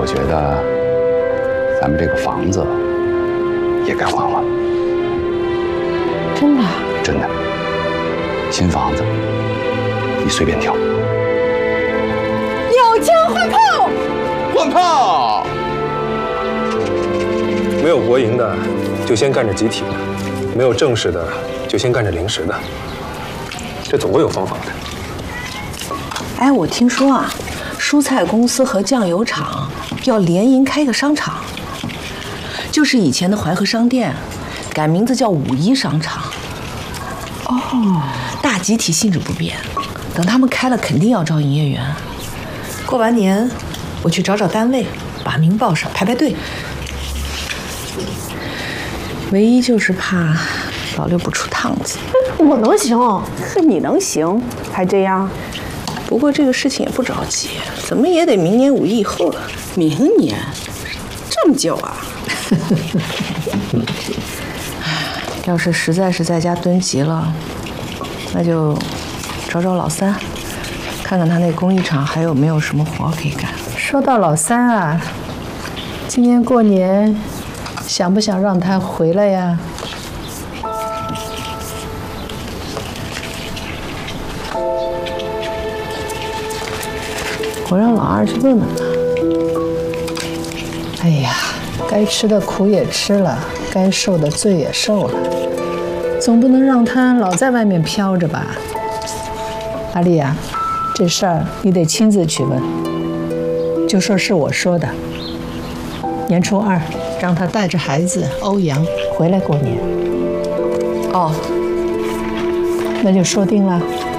觉得咱们这个房子也该换换了。 真的？ 真的。新房子，你随便挑。 有枪换炮！ 换炮！ 没有国营的，就先干着集体的；没有正式的，就先干着临时的。这总会有方法的。 哎，我听说啊，蔬菜公司和酱油厂要联营开个商场，就是以前的淮河商店，改名字叫51商场。哦，大集体性质不变，等他们开了肯定要招营业员。过完年我去找找单位，把名报上，排队。唯一就是怕老六不出趟子。 我能行？ 是你能行，还这样？不过这个事情也不着急，怎么也得明年5一以后了。明年？这么久啊？要是实在是在家蹲急了，那就找找老三，看看他那工艺厂还有没有什么活可以干。 说到老三啊，今年过年想不想让他回来呀？ 我让老二去问问他。 哎呀，该吃的苦也吃了，该受的罪也受了，总不能让他老在外面飘着吧？阿丽呀，这事儿你得亲自去问，就说是我说的。年初2让他带着孩子欧阳回来过年。 哦， 那就说定了。